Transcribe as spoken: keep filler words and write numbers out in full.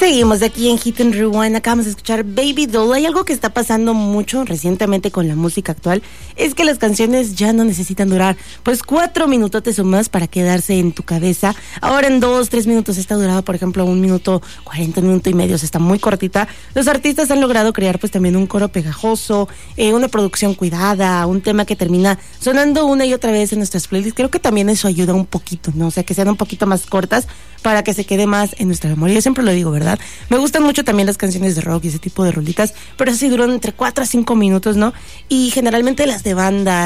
Seguimos aquí en Hit and Rewind. Acabamos de escuchar Baby Doll. Hay algo que está pasando mucho recientemente con la música actual, es que las canciones ya no necesitan durar pues cuatro minutotes o más para quedarse en tu cabeza. Ahora en dos, tres minutos está durado, por ejemplo, un minuto, cuarenta, un minuto y medio, o sea, está muy cortita. Los artistas han logrado crear pues también un coro pegajoso, eh, una producción cuidada, un tema que termina sonando una y otra vez en nuestras playlists. Creo que también eso ayuda un poquito, ¿no? O sea, que sean un poquito más cortas para que se quede más en nuestra memoria. Yo siempre lo digo, ¿verdad? Me gustan mucho también las canciones de rock y ese tipo de rolitas, pero sí duran entre cuatro a cinco minutos, ¿no? Y generalmente las de banda,